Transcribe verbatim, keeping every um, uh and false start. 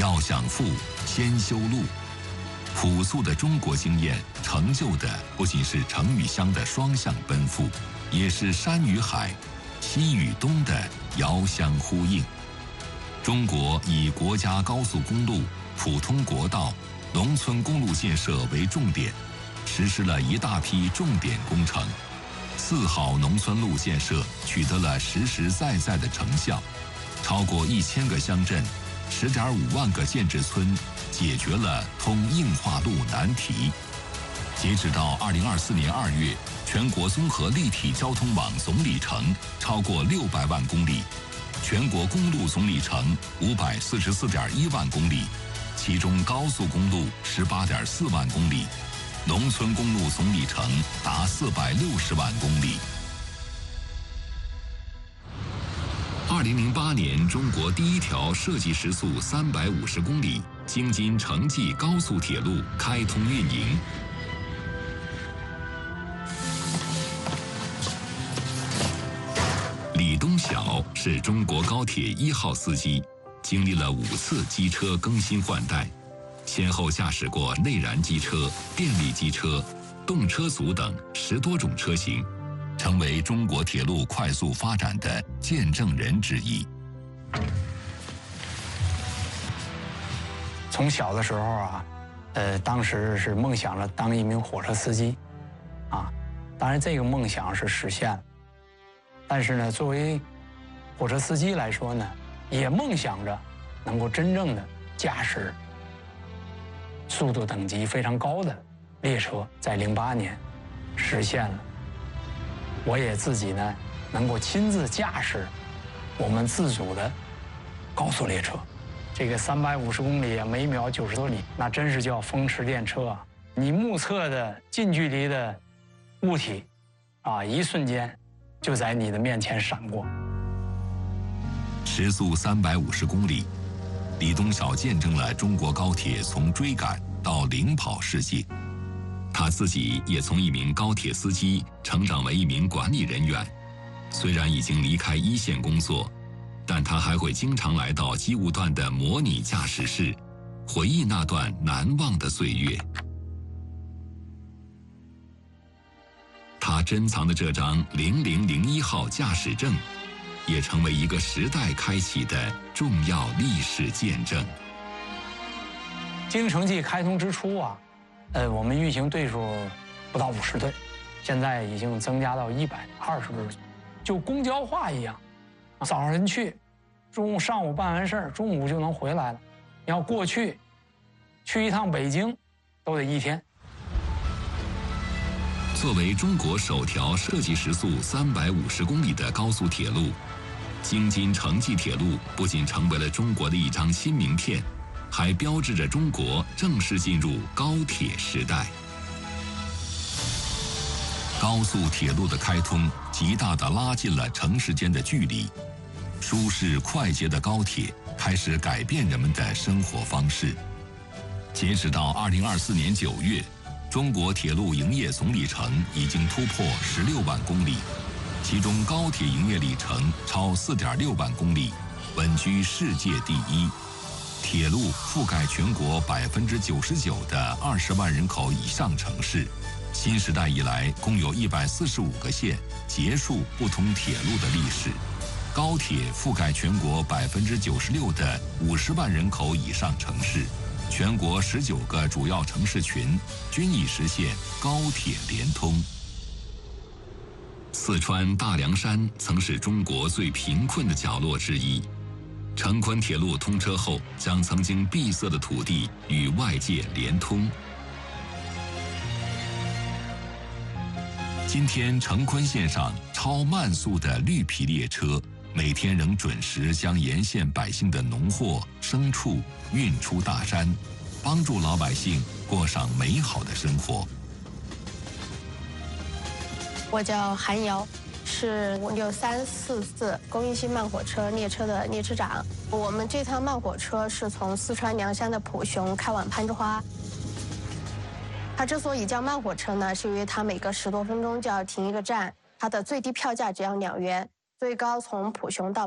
要想富，先修路。朴素的中国经验成就的不仅是城与乡的双向奔赴，也是山与海、西与东的遥相呼应。中国以国家高速公路、普通国道、农村公路建设为重点，实施了一大批重点工程。四好农村路建设取得了实实在在的成效，超过一千个乡镇、十点五万个建制村解决了通硬化路难题。截止到二零二四年二月，全国综合立体交通网总里程超过六百万公里，全国公路总里程五百四十四点一万公里，其中高速公路十八点四万公里，农村公路总里程达四百六十万公里。二零零八年，中国第一条设计时速三百五十公里京津城际高速铁路开通运营。李东晓是中国高铁一号司机，经历了五次机车更新换代，先后驾驶过内燃机车、电力机车、动车组等十多种车型，成为中国铁路快速发展的见证人之一。 从小的时候啊，呃，当时是梦想着当一名火车司机，啊，当然这个梦想是实现了。但是呢，作为火车司机来说呢，也梦想着能够真正的驾驶速度等级非常高的列车，在零八年实现了。我也自己呢，能够亲自驾驶我们自主的高速列车，这个三百五十公里，每秒九十多里，那真是叫风驰电掣啊！你目测的近距离的物体，啊，一瞬间就在你的面前闪过。 时速三百五十公里，李东晓见证了中国高铁从追赶到领跑世界。他自己也从一名高铁司机成长为一名管理人员，虽然已经离开一线工作，但他还会经常来到机务段的模拟驾驶室，回忆那段难忘的岁月。他珍藏的这张零零零一号驾驶证，也成为一个时代开启的重要历史见证。 京城际开通之初啊，呃，我们运行队数不到五十队，现在已经增加到一百二十多，就公交化一样，早上人去，中午上午办完事儿，中午就能回来了。你要过去，去一趟北京，都得一天。 作为中国首条设计时速三百五十公里的高速铁路，京津城际铁路不仅成为了中国的一张新名片，还标志着中国正式进入高铁时代。高速铁路的开通，极大地拉近了城市间的距离。舒适快捷的高铁开始改变人们的生活方式。截止到二零二四年九月，中国铁路营业总里程已经突破十六万公里，其中高铁营业里程超四点六万公里，稳居世界第一。铁路覆盖全国百分之九十九的二十万人口以上城市。新时代以来，共有一百四十五个县结束不通铁路的历史。高铁覆盖全国百分之九十六的五十万人口以上城市，全国十九个主要城市群均已实现高铁联通。四川大凉山曾是中国最贫困的角落之一，成昆铁路通车后，将曾经闭塞的土地与外界连通。今天，成昆线上超慢速的绿皮列车，每天仍准时将沿线百姓的农货、牲畜运出大山，帮助老百姓过上美好的生活。 我叫韩瑶，是五六三四四公益性慢火车列车的列车长。我们这趟慢火车是从四川凉山的普雄开往攀枝花。它之所以叫慢火车呢，是因为它每隔十多分钟就要停一个站，它的最低票价只要两元，最高从普雄到